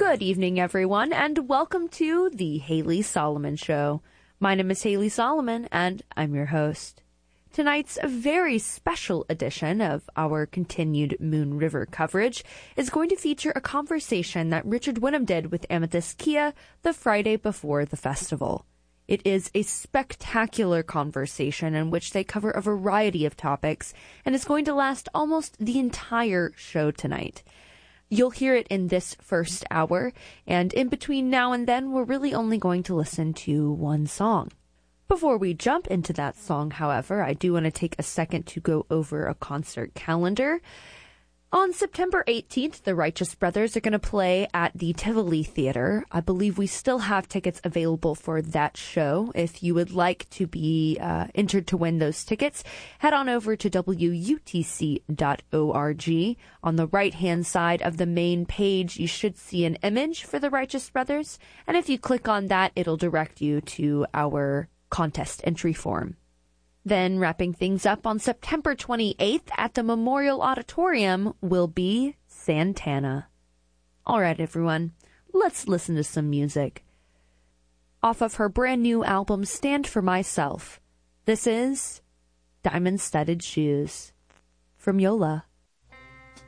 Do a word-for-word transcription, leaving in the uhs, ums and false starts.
Good evening, everyone, and welcome to the Haley Solomon Show. My name is Haley Solomon, and I'm your host. Tonight's very special edition of our continued Moon River coverage is going to feature a conversation that Richard Wynnum did with Amethyst Kiah the Friday before the festival. It is a spectacular conversation in which they cover a variety of topics and is going to last almost the entire show tonight. You'll hear it in this first hour, and in between now and then, we're really only going to listen to one song. Before we jump into that song, however, I do want to take a second to go over a concert calendar. On September eighteenth, the Righteous Brothers are going to play at the Tivoli Theater. I believe we still have tickets available for that show. If you would like to be uh, entered to win those tickets, head on over to W U T C dot org. On the right-hand side of the main page, you should see an image for the Righteous Brothers. And if you click on that, it'll direct you to our contest entry form. Then, wrapping things up on September twenty-eighth at the Memorial Auditorium will be Santana. All right, everyone, let's listen to some music. Off of her brand new album, Stand for Myself, this is Diamond Studded Shoes from Yola.